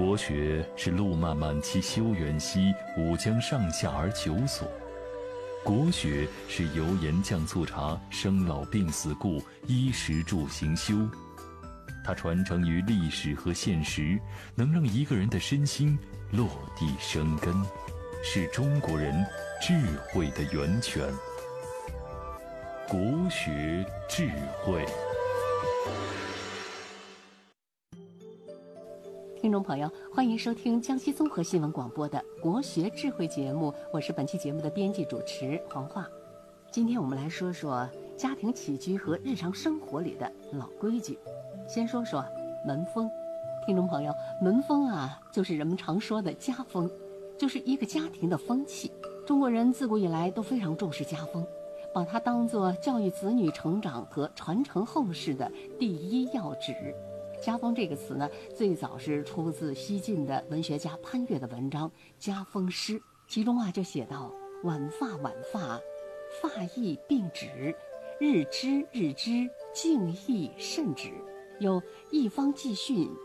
国学是路漫漫其修远兮，吾将上下而求索。国学是油盐酱醋茶，生老病死故，衣食住行修。它传承于历史和现实，能让一个人的身心落地生根，是中国人智慧的源泉。国学智慧。 听众朋友，欢迎收听江西综合新闻广播的国学智慧节目，我是本期节目的编辑主持黄华。今天我们来说说家庭起居和日常生活里的老规矩。先说说门风。听众朋友，门风啊，就是人们常说的家风，就是一个家庭的风气。中国人自古以来都非常重视家风，把它当作教育子女成长和传承后世的第一要旨。家风这个词呢，最早是出自西晋的文学家潘岳的文章《家风诗》，其中啊就写到：晚发晚发，发意并直，日之日之，静意甚止。有一方既训，